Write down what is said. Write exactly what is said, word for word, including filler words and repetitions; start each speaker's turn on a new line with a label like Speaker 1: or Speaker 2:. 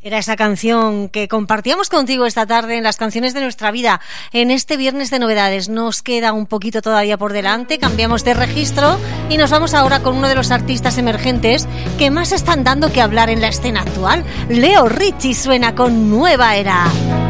Speaker 1: Era esa canción que compartíamos contigo esta tarde en las canciones de nuestra vida. En este viernes de novedades nos queda un poquito todavía por delante, cambiamos de registro y nos vamos ahora con uno de los artistas emergentes que más están dando que hablar en la escena actual. Leo Richie suena con Nueva Era.